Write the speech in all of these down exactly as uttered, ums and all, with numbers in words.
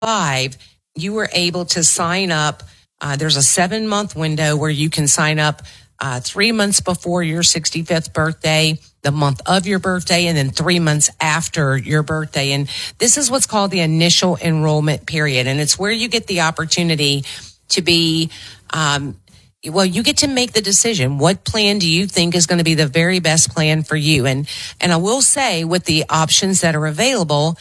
sixty-five, you were able to sign up. Uh, there's a seven month window where you can sign up uh, three months before your sixty-fifth birthday, the month of your birthday, and then three months after your birthday. And this is what's called the initial enrollment period. And it's where you get the opportunity to be, um, well, you get to make the decision. What plan do you think is going to be the very best plan for you? And, and I will say, with the options that are available,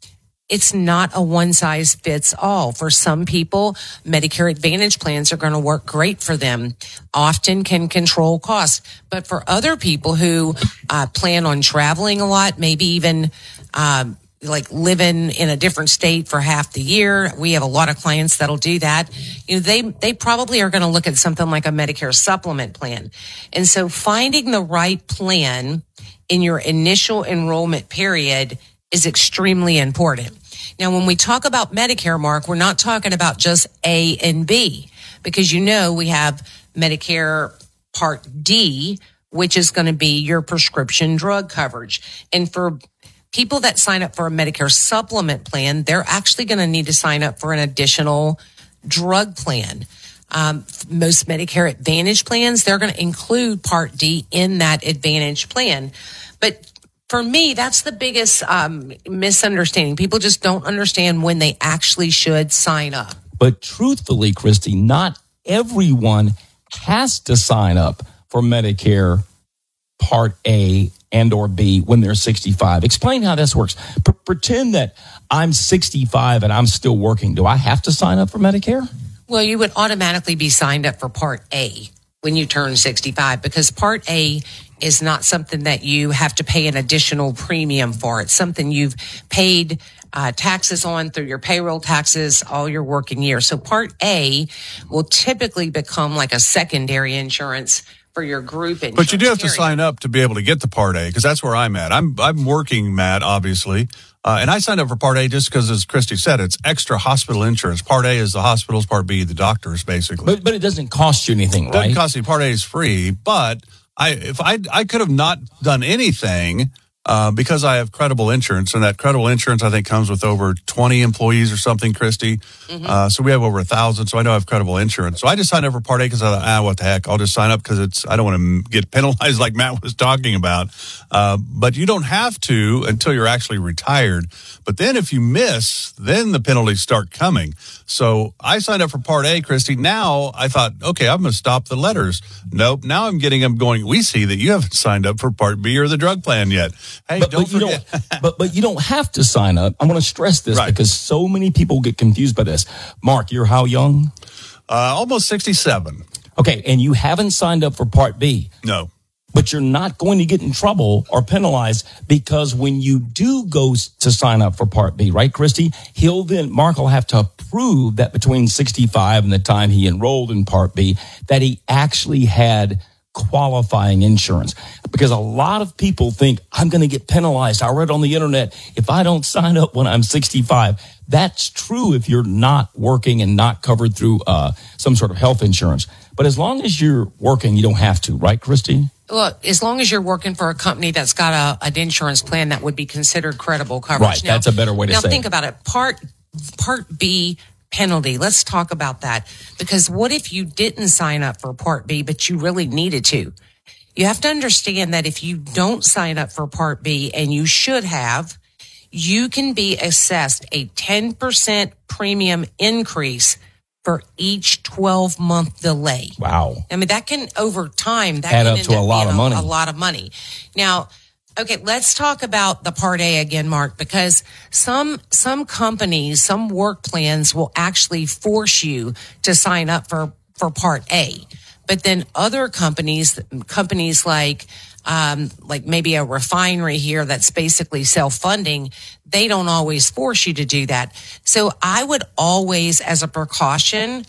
it's not a one size fits all. For some people, Medicare Advantage plans are going to work great for them, often can control costs. But for other people who uh, plan on traveling a lot, maybe even um, like living in a different state for half the year, we have a lot of clients that'll do that. You know, they they probably are going to look at something like a Medicare supplement plan. And so finding the right plan in your initial enrollment period is extremely important. Now, when we talk about Medicare, Mark, we're not talking about just A and B, because you know we have Medicare Part D, which is going to be your prescription drug coverage. And for people that sign up for a Medicare supplement plan, they're actually going to need to sign up for an additional drug plan. Um, most Medicare Advantage plans, they're going to include Part D in that Advantage plan. But for me, that's the biggest um, misunderstanding. People just don't understand when they actually should sign up. But truthfully, Christy, not everyone has to sign up for Medicare Part A and or B when they're sixty-five. Explain how this works. P- pretend that I'm sixty-five and I'm still working. Do I have to sign up for Medicare? Well, you would automatically be signed up for Part A when you turn sixty-five, because Part A is not something that you have to pay an additional premium for. It's something you've paid uh, taxes on through your payroll taxes all your working year. So Part A will typically become like a secondary insurance for your group insurance. But you do have to period. sign up to be able to get the Part A, because that's where I'm at. I'm I'm working, Matt, obviously. Uh, and I signed up for Part A just because, as Christy said, it's extra hospital insurance. Part A is the hospitals, Part B, the doctors, basically. But but it doesn't cost you anything, It doesn't right? cost you. Part A is free, but I if I I could have not done anything uh, because I have credible insurance, and that credible insurance I think comes with over twenty employees or something, Christy. Mm-hmm. Uh, so we have over a thousand. So I know I have credible insurance. So I just signed up for Part A because I thought, ah, what the heck? I'll just sign up because it's I don't want to get penalized like Matt was talking about. Uh, but you don't have to until you're actually retired. But then if you miss, then the penalties start coming. So I signed up for Part A, Christy. Now I thought, okay, I'm going to stop the letters. Nope. Now I'm getting them going. We see that you haven't signed up for Part B or the drug plan yet. Hey, but, don't but you forget. don't. But but you don't have to sign up. I want to stress this Right. because so many people get confused by this. Mark, you're how young? Uh, almost sixty-seven. Okay, and you haven't signed up for Part B. No. But you're not going to get in trouble or penalized, because when you do go to sign up for Part B, right, Christy? He'll then, Mark will have to prove that between sixty-five and the time he enrolled in Part B, that he actually had qualifying insurance. Because a lot of people think, I'm going to get penalized. I read on the internet, if I don't sign up when I'm sixty-five. That's true if you're not working and not covered through uh, some sort of health insurance. But as long as you're working, you don't have to, right, Christy? Well, as long as you're working for a company that's got a, an insurance plan that would be considered credible coverage. Right, now, that's a better way to now say it. Now think about it. Part Part B penalty. Let's talk about that. Because what if you didn't sign up for Part B, but you really needed to? You have to understand that if you don't sign up for Part B, and you should have, you can be assessed a ten percent premium increase for each twelve month delay. Wow. I mean, that can, over time, that Add can up end to a lot being of money. A lot of money. Now, okay, let's talk about the Part A again, Mark, because some, some companies, some work plans will actually force you to sign up for, for Part A. But then other companies, companies like, um, like maybe a refinery here that's basically self-funding, they don't always force you to do that. So I would always, as a precaution,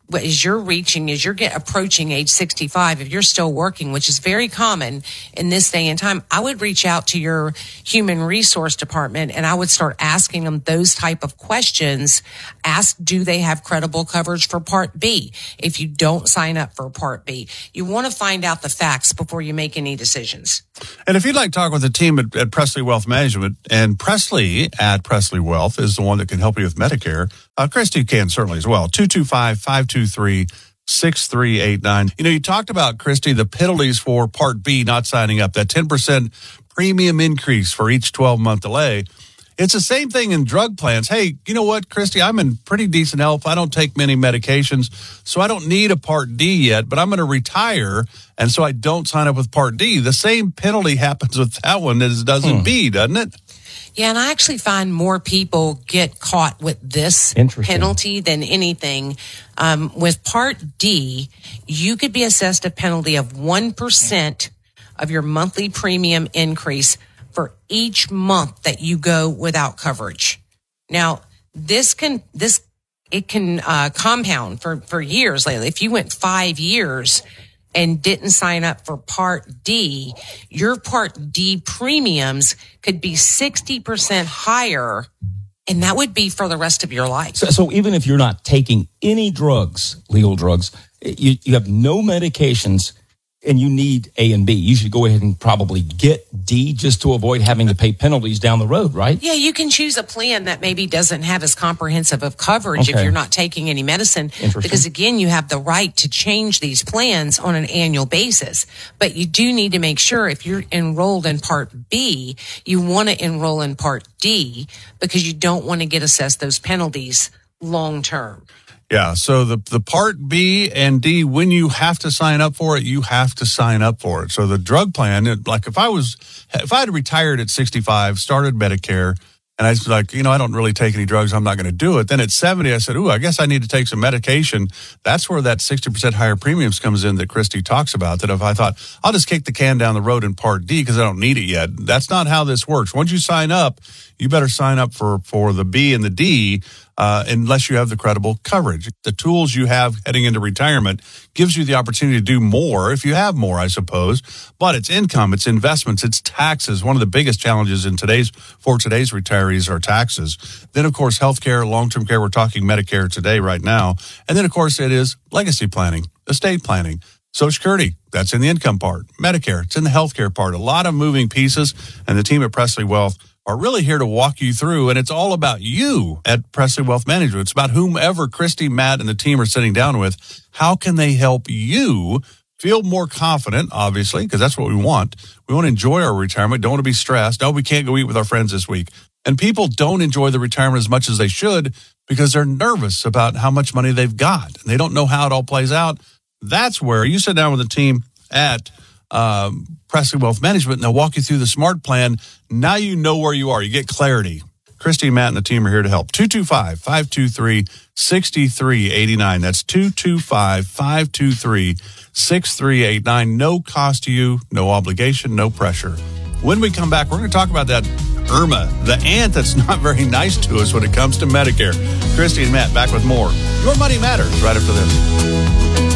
as you're reaching, as you're get approaching age sixty-five, if you're still working, which is very common in this day and time, I would reach out to your human resource department and I would start asking them those type of questions. Ask, do they have credible coverage for Part B? If you don't sign up for Part B, you want to find out the facts before you make any decisions. And if you'd like to talk with the team at, at Presley Wealth Management, and Presley at Presley Wealth is the one that can help you with Medicare, uh, Christy can certainly as well. two two five, five two three, six three eight nine. You know, you talked about, Christy, the penalties for Part B not signing up, that ten percent premium increase for each twelve-month delay. It's the same thing in drug plans. Hey, you know what, Christy, I'm in pretty decent health. I don't take many medications, so I don't need a Part D yet, but I'm going to retire, and so I don't sign up with Part D. The same penalty happens with that one as it does in hmm. B, doesn't it? Yeah, and I actually find more people get caught with this penalty than anything. Um, with Part D, you could be assessed a penalty of one percent of your monthly premium increase for each month that you go without coverage. Now, this can, this, it can, uh, compound for, for years lately. If you went five years and didn't sign up for Part D, your Part D premiums could be sixty percent higher, and that would be for the rest of your life. So, so even if you're not taking any drugs, legal drugs, you, you have no medications, and you need A and B, you should go ahead and probably get D just to avoid having to pay penalties down the road, right? Yeah, you can choose a plan that maybe doesn't have as comprehensive of coverage okay. if you're not taking any medicine. Because again, you have the right to change these plans on an annual basis. But you do need to make sure if you're enrolled in Part B, you want to enroll in Part D because you don't want to get assessed those penalties long term. Yeah, so the the Part B and D, when you have to sign up for it, you have to sign up for it. So the drug plan, like if I was, if I had retired at sixty-five, started Medicare, and I was like, you know, I don't really take any drugs, I'm not going to do it. Then at seventy, I said, ooh, I guess I need to take some medication. That's where that sixty percent higher premiums comes in that Christy talks about, that if I thought, I'll just kick the can down the road in Part D because I don't need it yet. That's not how this works. Once you sign up, you better sign up for, for the B and the D, uh, unless you have the credible coverage. The tools you have heading into retirement gives you the opportunity to do more if you have more, I suppose. But it's income, it's investments, it's taxes. One of the biggest challenges in today's for today's retirees are taxes. Then, of course, healthcare, long-term care. We're talking Medicare today, right now. And then, of course, it is legacy planning, estate planning. Social Security, that's in the income part. Medicare, it's in the healthcare part. A lot of moving pieces, and the team at Presley Wealth are really here to walk you through, and it's all about you at Presley Wealth Management. It's about whomever Christy, Matt, and the team are sitting down with. How can they help you feel more confident, obviously, because that's what we want. We want to enjoy our retirement, don't want to be stressed. No, we can't go eat with our friends this week. And people don't enjoy the retirement as much as they should because they're nervous about how much money they've got, and they don't know how it all plays out. That's where you sit down with the team at um, Presley Wealth Management, and they'll walk you through the SMART plan. Now you know where you are. You get clarity. Christy, Matt, and the team are here to help. two two five, five two three, six three eight nine. That's two two five, five two three, six three eight nine. No cost to you, no obligation, no pressure. When we come back, we're going to talk about that Irma, the aunt that's not very nice to us when it comes to Medicare. Christy and Matt back with more. Your Money Matters right after this.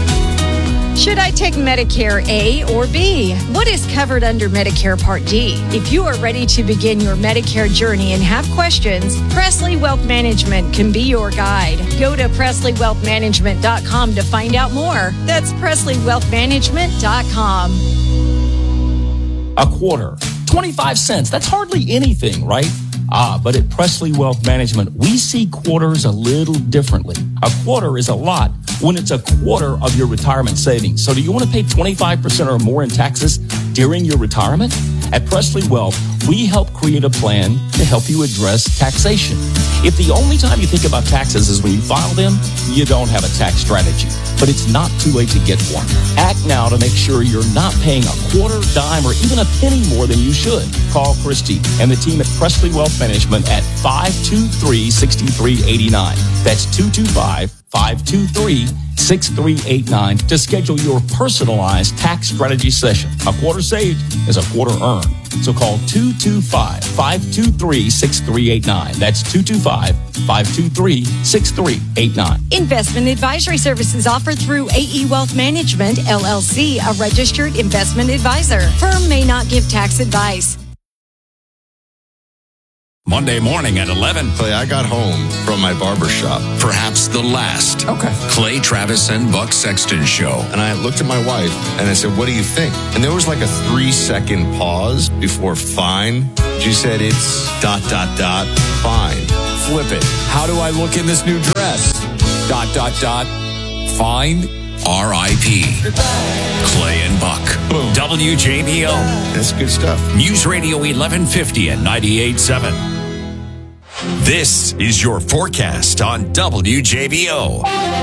Should I take Medicare A or B? What is covered under Medicare Part D? If you are ready to begin your Medicare journey and have questions, Presley Wealth Management can be your guide. Go to Presley Wealth Management dot com to find out more. That's Presley Wealth Management dot com. A quarter, twenty-five cents. That's hardly anything, right? Ah, but at Presley Wealth Management, we see quarters a little differently. A quarter is a lot when it's a quarter of your retirement savings. So do you want to pay twenty-five percent or more in taxes during your retirement? At Presley Wealth, we help create a plan to help you address taxation. If the only time you think about taxes is when you file them, you don't have a tax strategy. But it's not too late to get one. Act now to make sure you're not paying a quarter, dime, or even a penny more than you should. Call Christy and the team at Presley Wealth Management at five two three, six three eight nine. That's two two five, five two three, six three eight nine to schedule your personalized tax strategy session. A quarter saved is a quarter earned. So call two two five, five two three, six three eight nine. That's two two five, five two three, six three eight nine. Investment advisory services offered through A E Wealth Management, L L C, a registered investment advisor. Firm may not give tax advice. Monday morning at eleven. Clay, I got home from my barber shop. Perhaps the last. Okay. Clay Travis and Buck Sexton Show. And I looked at my wife and I said, what do you think? And there was like a three second pause before fine. She said, it's dot, dot, dot, fine. Flip it. How do I look in this new dress? Dot, dot, dot. Fine. R I P Clay and Buck. Boom. W J B O. That's good stuff. News Radio eleven fifty and ninety-eight point seven. This is your forecast on W J B O.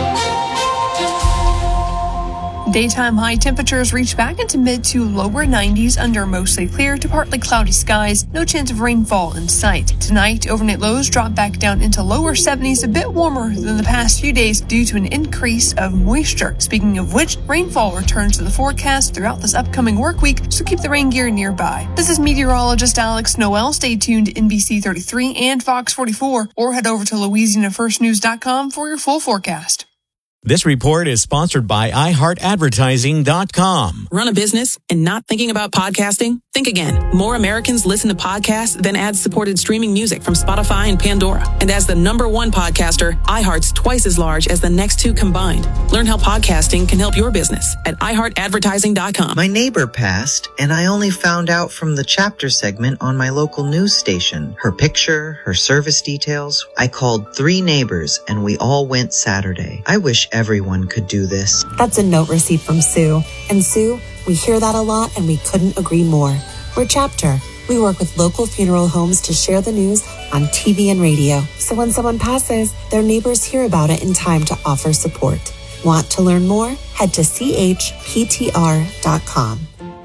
Daytime high temperatures reach back into mid to lower nineties under mostly clear to partly cloudy skies. No chance of rainfall in sight. Tonight, overnight lows drop back down into lower seventies, a bit warmer than the past few days due to an increase of moisture. Speaking of which, rainfall returns to the forecast throughout this upcoming work week, so keep the rain gear nearby. This is meteorologist Alex Noel. Stay tuned to N B C thirty-three and Fox forty-four, or head over to Louisiana First News dot com for your full forecast. This report is sponsored by i heart advertising dot com. Run a business and not thinking about podcasting? Think again. More Americans listen to podcasts than ad-supported streaming music from Spotify and Pandora. And as the number one podcaster, iHeart's twice as large as the next two combined. Learn how podcasting can help your business at i heart advertising dot com. My neighbor passed, and I only found out from the chapter segment on my local news station. Her picture, her service details. I called three neighbors, and we all went Saturday. I wish everyone could do this. That's a note received from Sue. And Sue, we hear that a lot and we couldn't agree more. We're Chapter. We work with local funeral homes to share the news on T V and radio. So when someone passes, their neighbors hear about it in time to offer support. Want to learn more? Head to c h p t r dot com.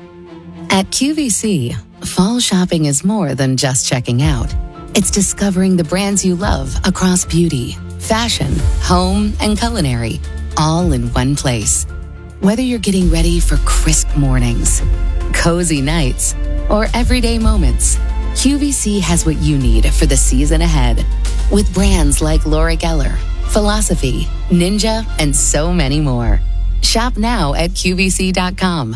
At Q V C, fall shopping is more than just checking out. It's discovering the brands you love across beauty, fashion, home, and culinary, all in one place. Whether you're getting ready for crisp mornings, cozy nights, or everyday moments, Q V C has what you need for the season ahead. With brands like Laura Geller, Philosophy, Ninja, and so many more. Shop now at Q V C dot com.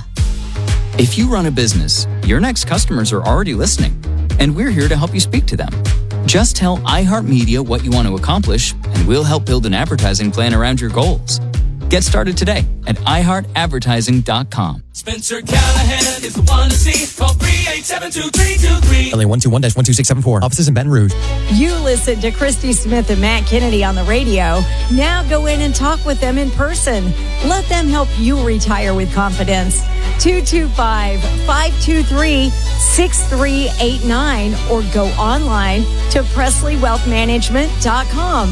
If you run a business, your next customers are already listening, and we're here to help you speak to them. Just tell iHeartMedia what you want to accomplish, and we'll help build an advertising plan around your goals. Get started today at i heart advertising dot com. Spencer Callahan is the one to see. Call three eight seven two three two three. L A one two one dash one two six seven four. Offices in Baton Rouge. You listen to Christy Smith and Matt Kennedy on the radio. Now go in and talk with them in person. Let them help you retire with confidence. two two five, five two three, six three eight nine or go online to Presley Wealth Management dot com.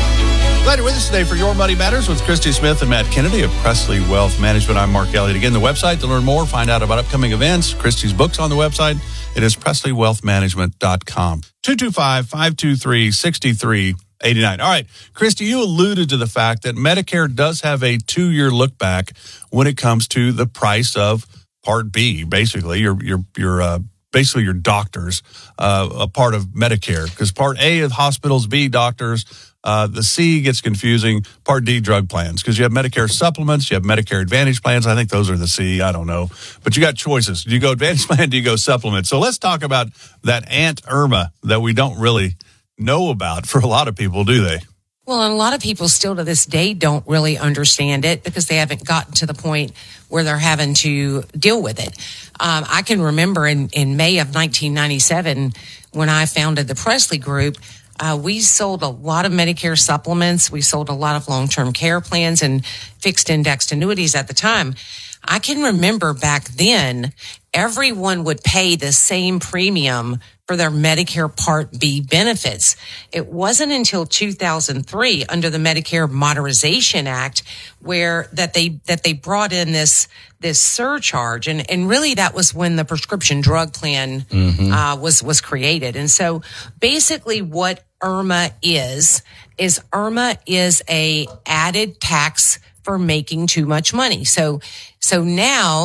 Glad you're with us today for Your Money Matters with Christy Smith and Matt Kennedy of Presley Wealth Management. I'm Mark Elliott. Again, the website to learn more, find out about upcoming events. Christy's books on the website. It is Presley Wealth Management dot com. two two five, five two three, six three eight nine. All right, Christy, you alluded to the fact that Medicare does have a two-year look back when it comes to the price of Part B, basically. Your, your, your, uh, basically your doctors, uh, a part of Medicare. Because Part A is hospitals, B, doctors. Uh, the C gets confusing. Part D, drug plans, because you have Medicare supplements, you have Medicare Advantage plans. I think those are the C. I don't know. But you got choices. Do you go Advantage plan? Do you go supplement? So let's talk about that Aunt Irma that we don't really know about for a lot of people, do they? Well, and a lot of people still to this day don't really understand it because they haven't gotten to the point where they're having to deal with it. Um, I can remember in, in May of nineteen ninety-seven when I founded the Presley Group, Uh, we sold a lot of Medicare supplements. We sold a lot of long-term care plans and fixed indexed annuities at the time. I can remember back then, everyone would pay the same premium for their Medicare Part B benefits. It wasn't until two thousand three, under the Medicare Modernization Act, where that they that they brought in this this surcharge, and and really that was when the prescription drug plan mm-hmm. uh, was was created. And so, basically, what IRMAA is is IRMAA is a added tax for making too much money. So so now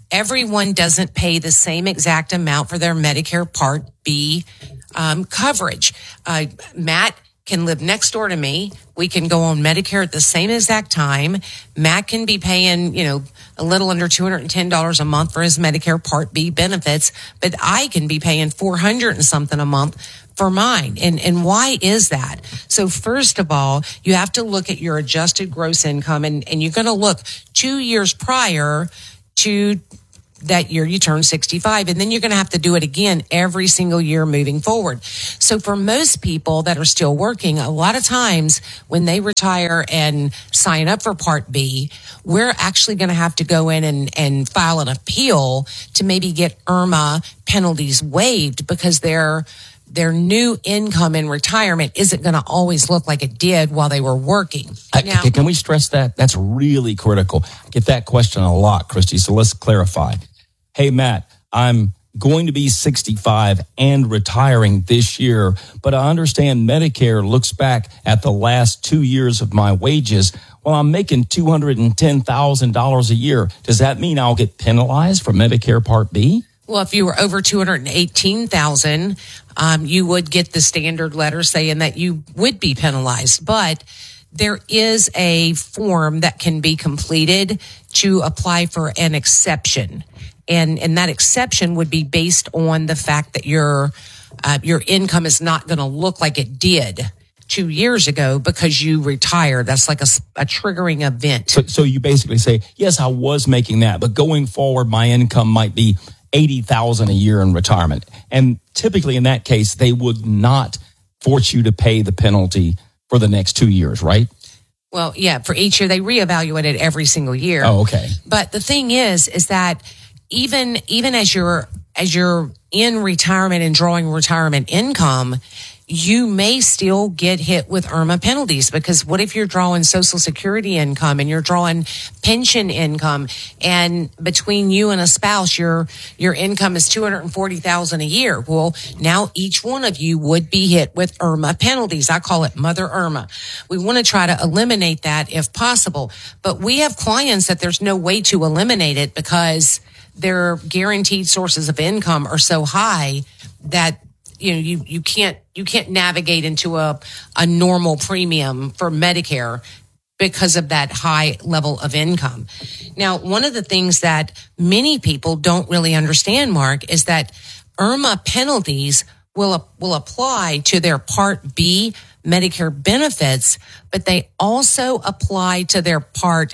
everyone doesn't pay the same exact amount for their Medicare Part B um, coverage. Uh, Matt can live next door to me. We can go on Medicare at the same exact time. Matt can be paying, you know, a little under two hundred ten dollars a month for his Medicare Part B benefits, but I can be paying four hundred and something a month for mine. And, and why is that? So first of all, you have to look at your adjusted gross income, and, and you're going to look two years prior to that year you turn sixty-five, and then you're going to have to do it again every single year moving forward. So for most people that are still working, a lot of times when they retire and sign up for Part B, we're actually going to have to go in and, and file an appeal to maybe get I R M A penalties waived, because their their new income in retirement isn't going to always look like it did while they were working. Now, can we stress that? That's really critical. I get that question a lot, Christy, so let's clarify. Hey, Matt, I'm going to be sixty-five and retiring this year, but I understand Medicare looks back at the last two years of my wages. Well, I'm making two hundred ten thousand dollars a year. Does that mean I'll get penalized for Medicare Part B? Well, if you were over two hundred eighteen thousand dollars, um, you would get the standard letter saying that you would be penalized. But there is a form that can be completed to apply for an exception. And, and that exception would be based on the fact that your, uh, your income is not going to look like it did two years ago because you retired. That's like a, a triggering event. So, so you basically say, yes, I was making that, but going forward, my income might be eighty thousand dollars a year in retirement. And typically in that case, they would not force you to pay the penalty for the next two years, right? Well, yeah, for each year, they reevaluate it every single year. Oh, okay. But the thing is, is that even, even as you're, as you're in retirement and drawing retirement income, you may still get hit with I R M A penalties, because what if you're drawing Social Security income and you're drawing pension income, and between you and a spouse, your, your income is two hundred forty thousand dollars a year. Well, now each one of you would be hit with I R M A penalties. I call it Mother I R M A. We want to try to eliminate that if possible, but we have clients that there's no way to eliminate it because their guaranteed sources of income are so high that you know, you, you can't, you can't navigate into a, a normal premium for Medicare because of that high level of income. Now, one of the things that many people don't really understand, Mark, is that I R M A penalties will, will apply to their Part B Medicare benefits, but they also apply to their Part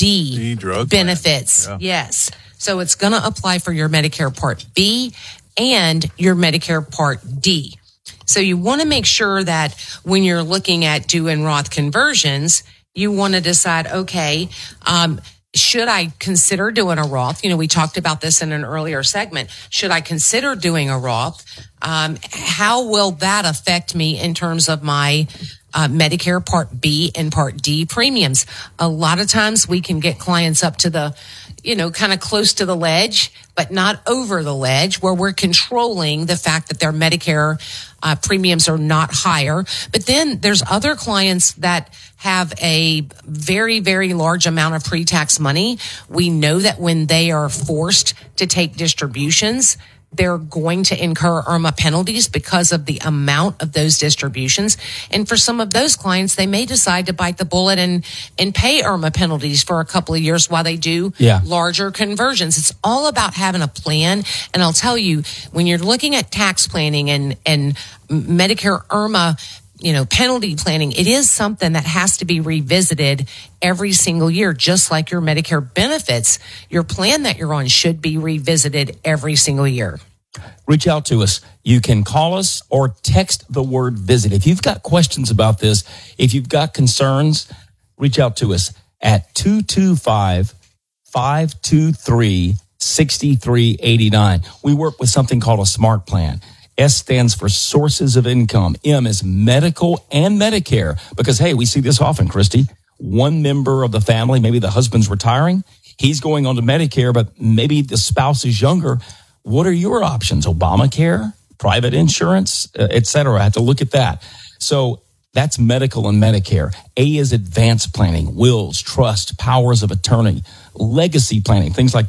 D, D benefits. Yeah. Yes. So it's going to apply for your Medicare Part B and your Medicare Part D. So you want to make sure that when you're looking at doing Roth conversions, you want to decide, okay, um, should I consider doing a Roth? You know, we talked about this in an earlier segment. Should I consider doing a Roth? Um, how will that affect me in terms of my uh, Medicare Part B and Part D premiums? A lot of times we can get clients up to the, you know, kind of close to the ledge, but not over the ledge, where we're controlling the fact that their Medicare uh, premiums are not higher. But then there's other clients that have a very, very large amount of pre-tax money. We know that when they are forced to take distributions, they're going to incur I R M A penalties because of the amount of those distributions. And for some of those clients, they may decide to bite the bullet and, and pay I R M A penalties for a couple of years while they do yeah. larger conversions. It's all about having a plan. And I'll tell you, when you're looking at tax planning and, and Medicare I R M A, you know, penalty planning, it is something that has to be revisited every single year, just like your Medicare benefits. Your plan that you're on should be revisited every single year. Reach out to us. You can call us or text the word visit. If you've got questions about this, if you've got concerns, reach out to us at two two five, five two three, six three eight nine. We work with something called a SMART plan. S stands for sources of income. M is medical and Medicare. Because, hey, we see this often, Christy. One member of the family, maybe the husband's retiring, he's going on to Medicare, but maybe the spouse is younger. What are your options? Obamacare, private insurance, uh, et cetera. I have to look at that. So that's medical and Medicare. A is advanced planning, wills, trust, powers of attorney, legacy planning, things like that.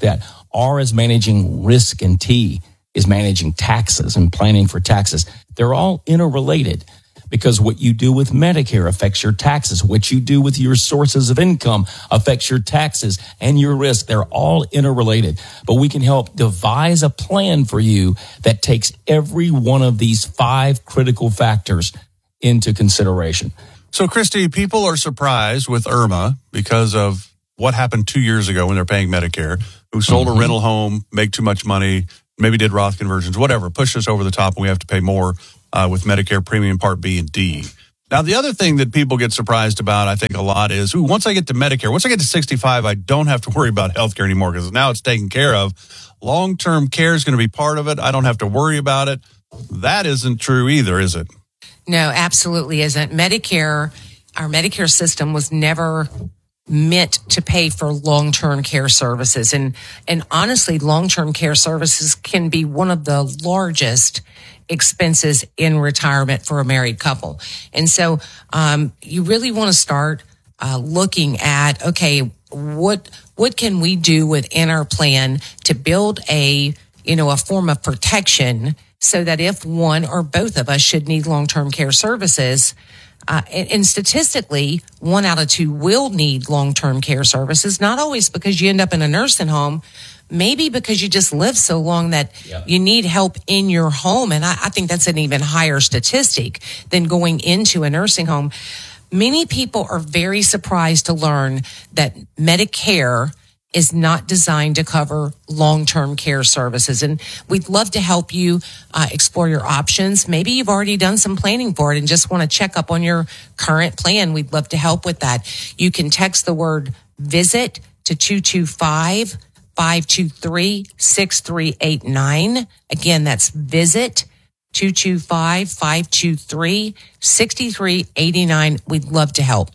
R is managing risk, and T is managing taxes and planning for taxes. They're all interrelated because what you do with Medicare affects your taxes. What you do with your sources of income affects your taxes and your risk. They're all interrelated. But we can help devise a plan for you that takes every one of these five critical factors into consideration. So, Christy, people are surprised with Irma because of what happened two years ago when they're paying Medicare, who sold mm-hmm. a rental home, make too much money, maybe did Roth conversions, whatever, pushed us over the top, and we have to pay more uh, with Medicare Premium Part B and D. Now, the other thing that people get surprised about, I think, a lot is, ooh, once I get to Medicare, once I get to sixty-five, I don't have to worry about health care anymore because now it's taken care of. Long-term care is going to be part of it. I don't have to worry about it. That isn't true either, is it? No, absolutely isn't. Medicare, our Medicare system was never meant to pay for long-term care services. And, and honestly, long-term care services can be one of the largest expenses in retirement for a married couple. And so, um, you really want to start, uh, looking at, okay, what, what can we do within our plan to build a, you know, a form of protection so that if one or both of us should need long-term care services, Uh, and, and statistically, one out of two will need long-term care services, not always because you end up in a nursing home, maybe because you just live so long that yep. you need help in your home. And I, I think that's an even higher statistic than going into a nursing home. Many people are very surprised to learn that Medicare is not designed to cover long-term care services. And we'd love to help you uh, explore your options. Maybe you've already done some planning for it and just want to check up on your current plan. We'd love to help with that. You can text the word VISIT to two two five, five two three, six three eight nine. Again, that's VISIT two two five, five two three, six three eight nine. We'd love to help.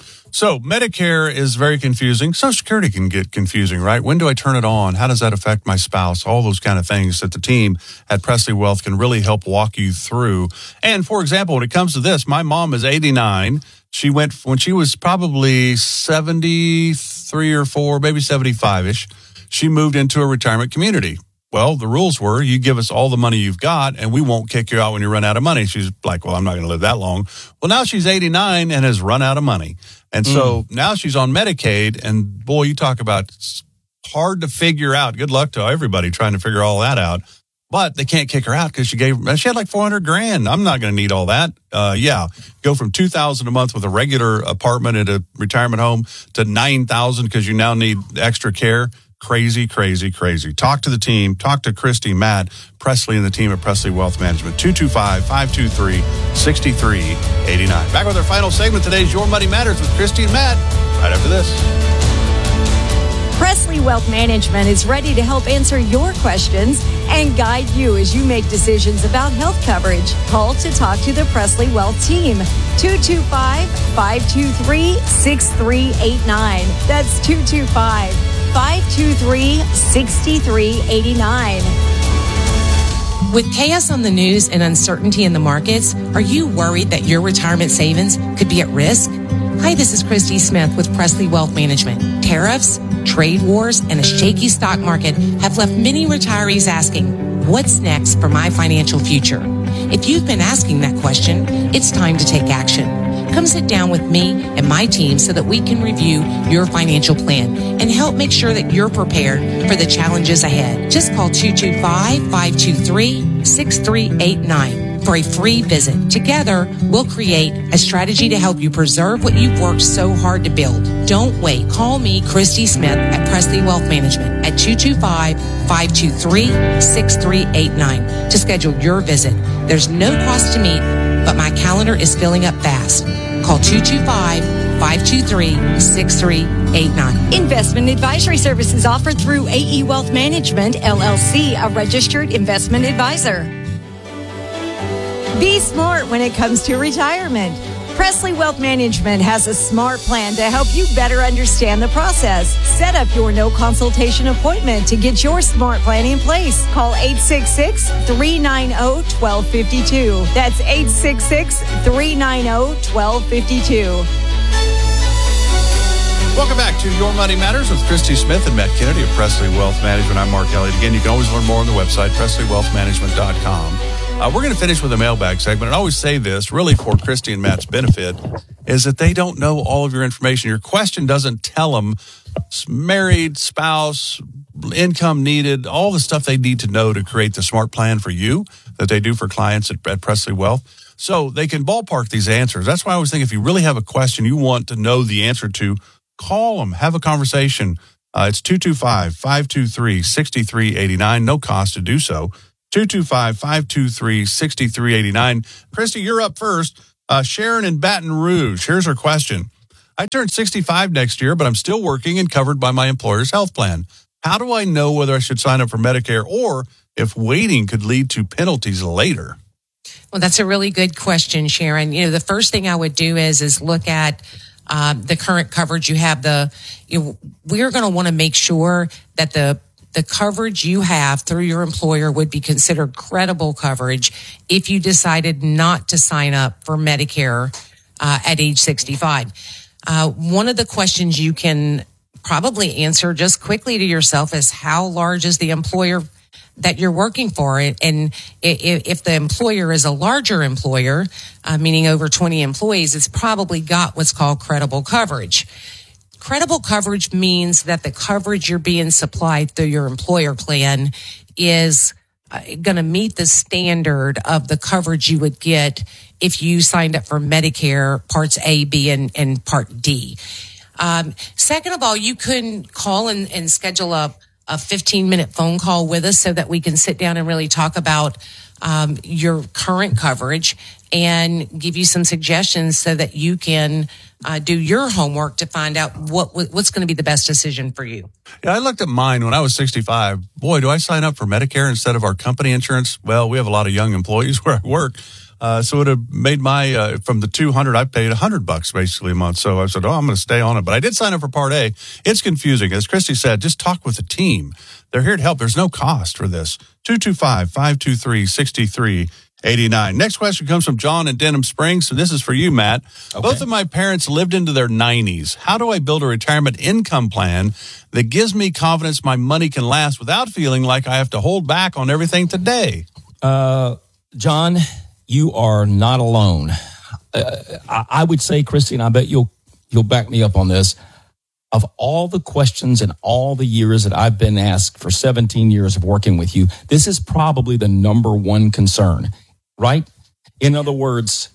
So Medicare is very confusing. Social Security can get confusing, right? When do I turn it on? How does that affect my spouse? All those kind of things that the team at Presley Wealth can really help walk you through. And for example, when it comes to this, my mom is eighty-nine. She went when she was probably seventy-three or four, maybe seventy-five-ish. She moved into a retirement community. Well, the rules were you give us all the money you've got and we won't kick you out when you run out of money. She's like, well, I'm not going to live that long. Well, now she's eighty-nine and has run out of money. And so mm. now she's on Medicaid, and boy, you talk about hard to figure out. Good luck to everybody trying to figure all that out. But they can't kick her out because she gave, she had like four hundred grand. I'm not going to need all that. Uh, yeah. Go from two thousand a month with a regular apartment at a retirement home to nine thousand because you now need extra care. Crazy, crazy, crazy. Talk to the team. Talk to Christy, Matt, Presley, and the team at Presley Wealth Management. two two five, five two three, six three eight nine. Back with our final segment. Today's Your Money Matters with Christy and Matt. Right after this. Presley Wealth Management is ready to help answer your questions and guide you as you make decisions about health coverage. Call to talk to the Presley Wealth team. two two five, five two three, six three eight nine. That's two two five, five two three, six three eight nine. With chaos on the news and uncertainty in the markets, are you worried that your retirement savings could be at risk? Hi, this is Christy Smith with Presley Wealth Management. Tariffs, trade wars, and a shaky stock market have left many retirees asking, what's next for my financial future? If you've been asking that question, it's time to take action. Come sit down with me and my team so that we can review your financial plan and help make sure that you're prepared for the challenges ahead. Just call two two five, five two three, six three eight nine for a free visit. Together, we'll create a strategy to help you preserve what you've worked so hard to build. Don't wait. Call me, Christy Smith, at Presley Wealth Management at two two five, five two three, six three eight nine to schedule your visit. There's no cost to meet, but my calendar is filling up fast. Call two two five, five two three, six three eight nine. Investment advisory services offered through A E Wealth Management, L L C, a registered investment advisor. Be smart when it comes to retirement. Presley Wealth Management has a smart plan to help you better understand the process. Set up your no consultation appointment to get your smart plan in place. Call eight six six, three nine zero, one two five two. That's eight six six, three nine zero, one two five two. Welcome back to Your Money Matters with Christy Smith and Matt Kennedy of Presley Wealth Management. I'm Mark Elliott. Again, you can always learn more on the website, presley wealth management dot com. Uh, we're going to finish with a mailbag segment. I always say this, really for Christy and Matt's benefit, is that they don't know all of your information. Your question doesn't tell them married, spouse, income needed, all the stuff they need to know to create the smart plan for you that they do for clients at, at Presley Wealth. So they can ballpark these answers. That's why I always think if you really have a question you want to know the answer to, call them, have a conversation. Uh, it's two two five, five two three, six three eight nine. No cost to do so. two two five, five two three, six three eight nine. Christy, you're up first. Uh, Sharon in Baton Rouge. Here's her question. I turned sixty-five next year, but I'm still working and covered by my employer's health plan. How do I know whether I should sign up for Medicare or if waiting could lead to penalties later? Well, that's a really good question, Sharon. You know, the first thing I would do is is look at um, the current coverage you have. The you know, we're going to want to make sure that the the coverage you have through your employer would be considered credible coverage if you decided not to sign up for Medicare uh, at age sixty-five. Uh, one of the questions you can probably answer just quickly to yourself is how large is the employer that you're working for? And if the employer is a larger employer, uh, meaning over twenty employees, it's probably got what's called credible coverage. Credible coverage means that the coverage you're being supplied through your employer plan is going to meet the standard of the coverage you would get if you signed up for Medicare Parts A, B, and, and Part D. Um, second of all, you can call and, and schedule a, a fifteen minute phone call with us so that we can sit down and really talk about um, your current coverage and give you some suggestions so that you can uh, do your homework to find out what what's going to be the best decision for you. Yeah, I looked at mine when I was sixty-five. Boy, do I sign up for Medicare instead of our company insurance? Well, we have a lot of young employees where I work. Uh, so it would have made my, uh, from the two hundred, I paid one hundred bucks basically a month. So I said, oh, I'm going to stay on it. But I did sign up for Part A. It's confusing. As Christy said, just talk with the team. They're here to help. There's no cost for this. two two five, five two three, six three eight nine. Next question comes from John in Denham Springs. So this is for you, Matt. Okay. Both of my parents lived into their nineties. How do I build a retirement income plan that gives me confidence my money can last without feeling like I have to hold back on everything today? Uh, John, you are not alone. Uh, I, I would say, Christy, and I bet you'll you'll back me up on this. Of all the questions and all the years that I've been asked for seventeen years of working with you, this is probably the number one concern, right? In other words,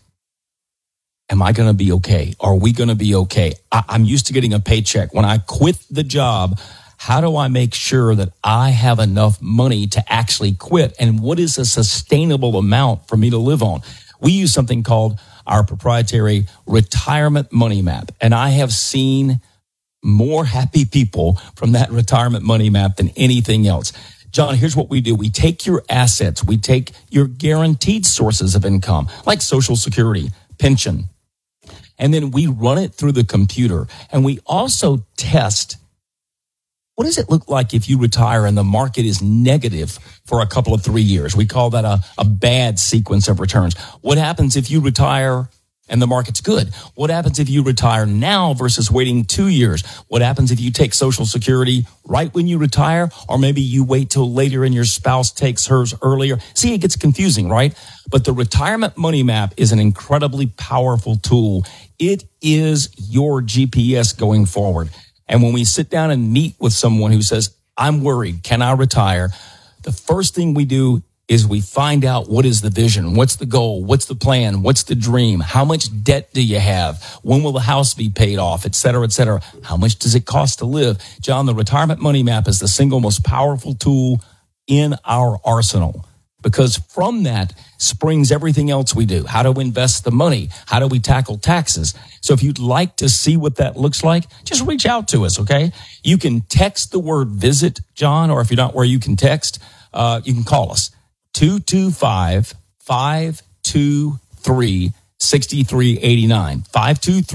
am I going to be okay? Are we going to be okay? I, I'm used to getting a paycheck. When I quit the job, how do I make sure that I have enough money to actually quit? And what is a sustainable amount for me to live on? We use something called our proprietary retirement money map. And I have seen more happy people from that retirement money map than anything else. John, here's what we do. We take your assets. We take your guaranteed sources of income, like Social Security, pension, and then we run it through the computer. And we also test, what does it look like if you retire and the market is negative for a couple of three years? We call that a, a bad sequence of returns. What happens if you retire and the market's good? What happens if you retire now versus waiting two years? What happens if you take Social Security right when you retire, or maybe you wait till later and your spouse takes hers earlier? See, it gets confusing, right? But the retirement money map is an incredibly powerful tool. It is your G P S going forward. And when we sit down and meet with someone who says, I'm worried, can I retire? The first thing we do is we find out what is the vision, what's the goal, what's the plan, what's the dream, how much debt do you have, when will the house be paid off, et cetera, et cetera. How much does it cost to live? John, the retirement money map is the single most powerful tool in our arsenal, because from that springs everything else we do. How to invest the money, how do we tackle taxes? So if you'd like to see what that looks like, just reach out to us, okay? You can text the word visit, John, or if you're not where you can text, uh, you can call us. two two five, five two three, six three eight nine. five two three,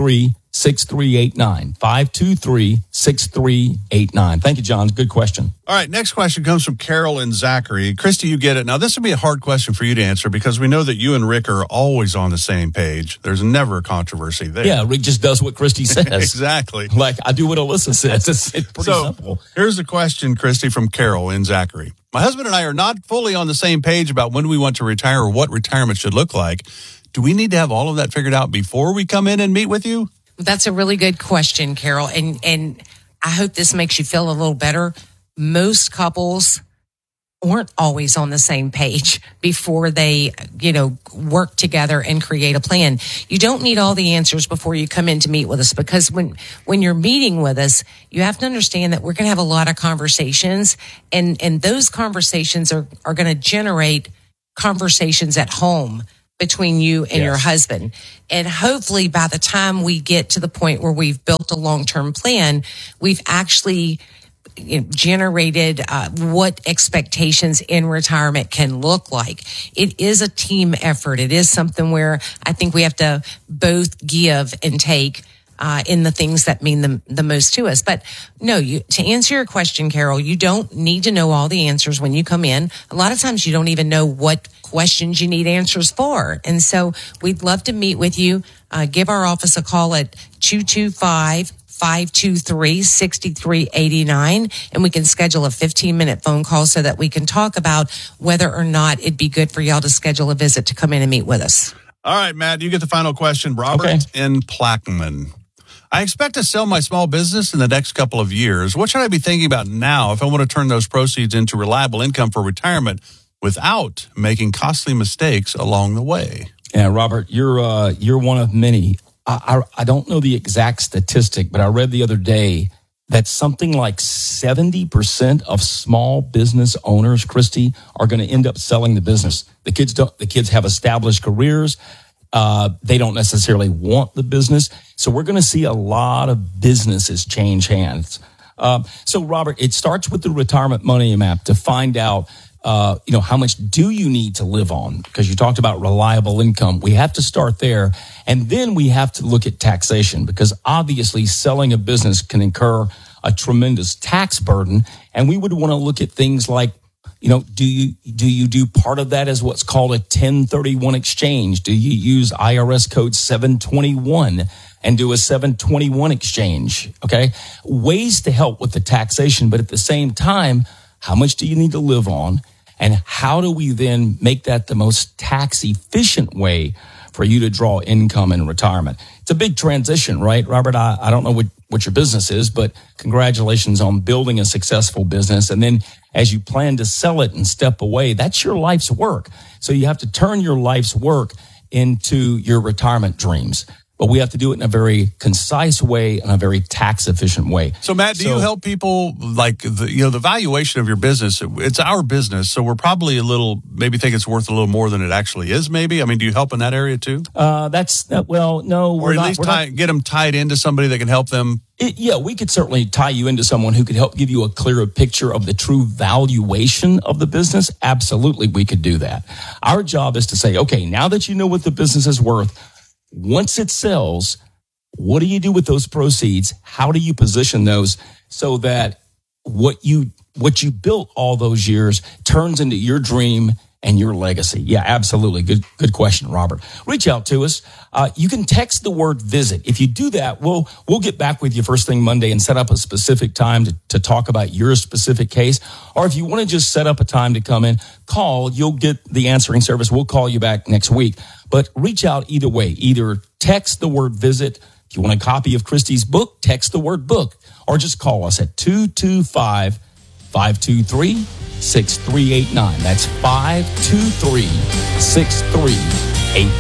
six three eight nine. five two three, six three eight nine. Thank you, John. Good question. All right, next question comes from Carol and Zachary. Christy, you get it. Now, this would be a hard question for you to answer because we know that you and Rick are always on the same page. There's never a controversy there. Yeah, Rick just does what Christy says. Exactly. Like, I do what Alyssa says. It's, it's pretty so, simple. Here's the question, Christy, from Carol and Zachary. My husband and I are not fully on the same page about when we want to retire or what retirement should look like. Do we need to have all of that figured out before we come in and meet with you? That's a really good question, Carol. And and I hope this makes you feel a little better. Most couples weren't always on the same page before they, you know, work together and create a plan. You don't need all the answers before you come in to meet with us, because when, when you're meeting with us, you have to understand that we're going to have a lot of conversations, and, and those conversations are, are going to generate conversations at home between you and yes. your husband. And hopefully by the time we get to the point where we've built a long-term plan, we've actually you know, generated uh, what expectations in retirement can look like. It is a team effort. It is something where I think we have to both give and take uh, in the things that mean the, the most to us. But no, you, to answer your question, Carol, you don't need to know all the answers when you come in. A lot of times you don't even know what questions you need answers for. And so we'd love to meet with you. Uh, give our office a call at two two five, five two three, six three eight nine, and we can schedule a fifteen minute phone call so that we can talk about whether or not it'd be good for y'all to schedule a visit to come in and meet with us. All right, Matt, you get the final question. Robert okay. in Plaquemine. I expect to sell my small business in the next couple of years. What should I be thinking about now if I want to turn those proceeds into reliable income for retirement without making costly mistakes along the way? Yeah, Robert, you're uh, you're one of many. I, I I don't know the exact statistic, but I read the other day that something like seventy percent of small business owners, Christy, are going to end up selling the business. The kids don't. The kids have established careers. Uh, they don't necessarily want the business, so we're going to see a lot of businesses change hands. Uh, so, Robert, it starts with the retirement money map to find out. Uh, you know, how much do you need to live on? Because you talked about reliable income. We have to start there. And then we have to look at taxation, because obviously selling a business can incur a tremendous tax burden. And we would want to look at things like, you know, do you, do you do part of that as what's called a ten thirty-one exchange? Do you use I R S code seven twenty-one and do a seven twenty-one exchange? Okay. Ways to help with the taxation, but at the same time, how much do you need to live on? And how do we then make that the most tax efficient way for you to draw income in retirement? It's a big transition, right, Robert? I, I don't know what, what your business is, but congratulations on building a successful business. And then as you plan to sell it and step away, that's your life's work. So you have to turn your life's work into your retirement dreams. But we have to do it in a very concise way and a very tax efficient way. So, Matt, do so, you help people, like, the, you know, the valuation of your business? It's our business, so we're probably a little, maybe think it's worth a little more than it actually is, maybe? I mean, do you help in that area, too? Uh, that's, uh, well, no. Or we're at not, least we're tie, not, get them tied into somebody that can help them? It, yeah, we could certainly tie you into someone who could help give you a clearer picture of the true valuation of the business. Absolutely, we could do that. Our job is to say, okay, now that you know what the business is worth, once it sells, what do you do with those proceeds? How do you position those so that what you what you built all those years turns into your dream and your legacy? Yeah, absolutely. Good good question, Robert. Reach out to us. Uh, you can text the word visit. If you do that, we'll we'll get back with you first thing Monday and set up a specific time to, to talk about your specific case. Or if you want to just set up a time to come in, call. You'll get the answering service. We'll call you back next week. But reach out either way. Either text the word visit. If you want a copy of Christy's book, text the word book. Or just call us at two two five, five two three, six three eight nine. That's five two three, six three eight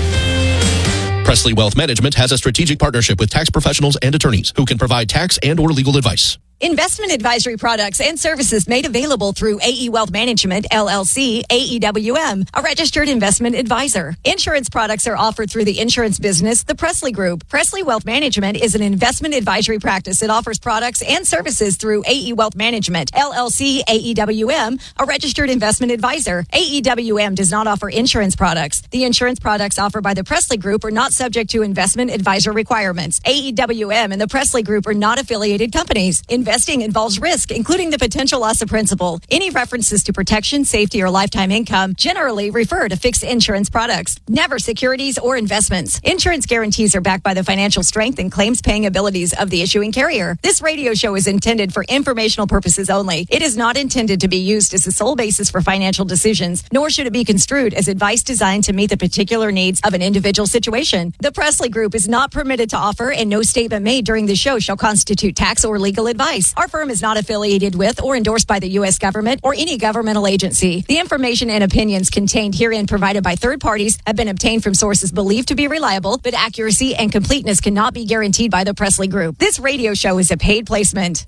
nine. Presley Wealth Management has a strategic partnership with tax professionals and attorneys who can provide tax and or legal advice. Investment advisory products and services made available through A E Wealth Management, L L C, A E W M, a registered investment advisor. Insurance products are offered through the insurance business, the Presley Group. Presley Wealth Management is an investment advisory practice that offers products and services through A E Wealth Management, L L C, A E W M, a registered investment advisor. A E W M does not offer insurance products. The insurance products offered by the Presley Group are not subject to investment advisor requirements. A E W M and the Presley Group are not affiliated companies. Investing involves risk, including the potential loss of principal. Any references to protection, safety, or lifetime income generally refer to fixed insurance products, never securities or investments. Insurance guarantees are backed by the financial strength and claims paying abilities of the issuing carrier. This radio show is intended for informational purposes only. It is not intended to be used as the sole basis for financial decisions, nor should it be construed as advice designed to meet the particular needs of an individual situation. The Presley Group is not permitted to offer, and no statement made during the show shall constitute tax or legal advice. Our firm is not affiliated with or endorsed by the U S government or any governmental agency. The information and opinions contained herein provided by third parties have been obtained from sources believed to be reliable, but accuracy and completeness cannot be guaranteed by the Presley Group. This radio show is a paid placement.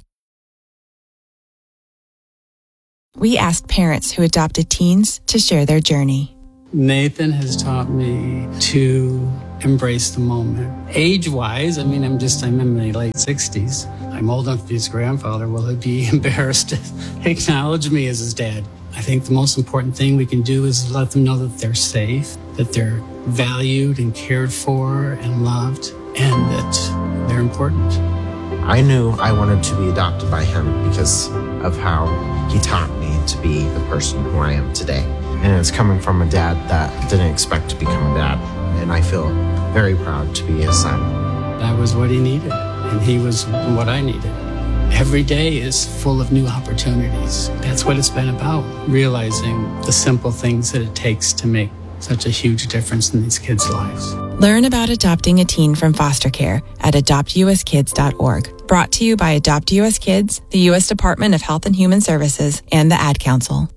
We asked parents who adopted teens to share their journey. Nathan has taught me to embrace the moment. Age-wise, I mean, I'm just, I'm in my late sixties. I'm old enough to be his grandfather. Will he be embarrassed to acknowledge me as his dad? I think the most important thing we can do is let them know that they're safe, that they're valued and cared for and loved, and that they're important. I knew I wanted to be adopted by him because of how he taught me to be the person who I am today. And it's coming from a dad that didn't expect to become a dad. And I feel very proud to be his son. That was what he needed, and he was what I needed. Every day is full of new opportunities. That's what it's been about, realizing the simple things that it takes to make such a huge difference in these kids' lives. Learn about adopting a teen from foster care at adopt u s kids dot org. Brought to you by Adopt U S Kids, the U S Department of Health and Human Services, and the Ad Council.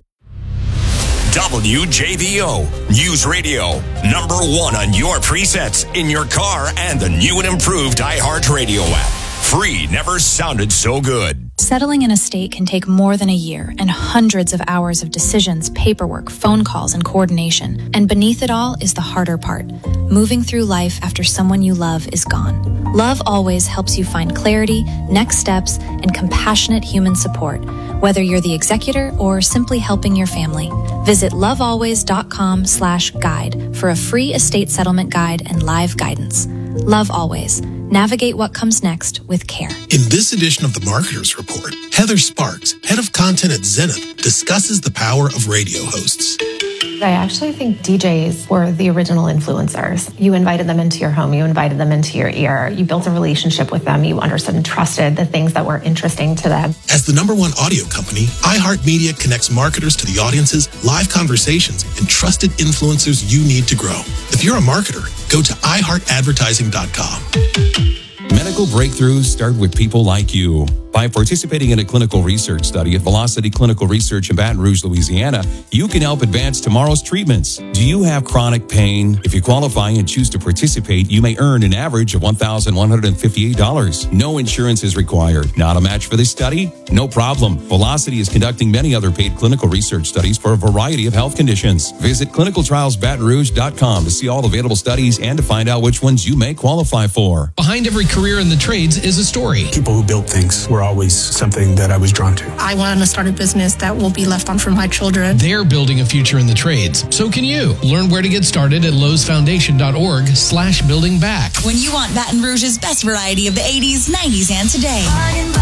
W J V O News Radio, number one on your presets in your car and the new and improved iHeartRadio app. Free never sounded so good. Settling in a state can take more than a year and hundreds of hours of decisions, paperwork, phone calls, and coordination. And beneath it all is the harder part, moving through life after someone you love is gone. Love Always helps you find clarity, next steps, and compassionate human support, whether you're the executor or simply helping your family. Visit lovealways.com slash guide for a free estate settlement guide and live guidance. Love Always. Navigate what comes next with care. In this edition of the Marketers Report, Heather Sparks, head of content at Zenith, discusses the power of radio hosts. I actually think D Js were the original influencers. You invited them into your home, you invited them into your ear, you built a relationship with them, you understood and trusted the things that were interesting to them. As the number one audio company, iHeartMedia connects marketers to the audiences, live conversations, and trusted influencers you need to grow. If you're a marketer, go to i heart advertising dot com. Medical breakthroughs start with people like you. By participating in a clinical research study at Velocity Clinical Research in Baton Rouge, Louisiana, you can help advance tomorrow's treatments. Do you have chronic pain? If you qualify and choose to participate, you may earn an average of one thousand one hundred fifty-eight dollars. No insurance is required. Not a match for this study? No problem. Velocity is conducting many other paid clinical research studies for a variety of health conditions. Visit clinical trials baton rouge dot com to see all available studies and to find out which ones you may qualify for. Behind every career in the trades is a story. People who built things were always something that I was drawn to. I want to start a business that will be left on for my children. They're building a future in the trades. So can you. Learn where to get started at lowe's foundation dot org slash building back. When you want Baton Rouge's best variety of the eighties, nineties, and today.